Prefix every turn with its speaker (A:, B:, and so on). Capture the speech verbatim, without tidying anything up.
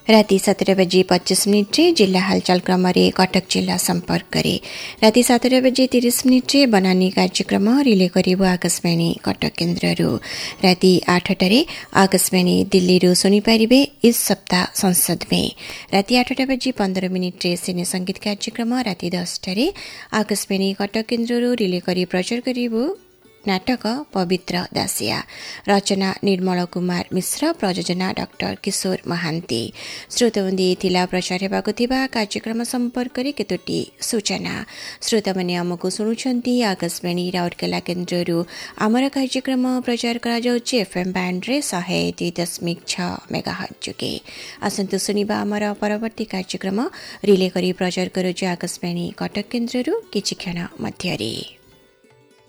A: राति सतर बजे पच्चीस मिनिट्रे जिल्ला हालचाल क्रमरे कटक जिल्ला सम्पर्क करे। राति सतर बजे तीस मिनिट्रे बनानी कार्यक्रम रिले गरिब आकाशवाणी कटक केन्द्रहरू। राति आठटारे आकाशवाणी दिल्लीरू सुनिपारिबे इस सप्ताह संसद में। राति आठटा बजी पन्ध्र मिनिट्रे सिने संगीत कार्यक्रम। राति दसटारे आकाशवाणी कटक केन्द्रहरू रिले गरी प्रचार गरिबु नाटक पवित्र दासिया। रचना निर्मल कुमार मिश्र, प्रयोजना डाक्टर किशोर महान्ती। श्रोतबन्दी थिला प्रचार हेबाको थिबा कार्यक्रम सम्पर्करे केतोटी सूचना। श्रोतामाने आमको शुणुछन्ती आकाशवाणी राउरकेला केन्द्रहरू आमर कार्यक्रम प्रचार कराଯାଉଛି एफएम बैंड रे शहे दुई दशमिक छ मेगाहर्ट्ज जोगे। आसन्तु सुनिबा आमर परवर्ती कार्यक्रम रिले करी प्रचार करुछु आकाशवाणी कटक केन्द्रहरू किछि क्षण मध्यरे।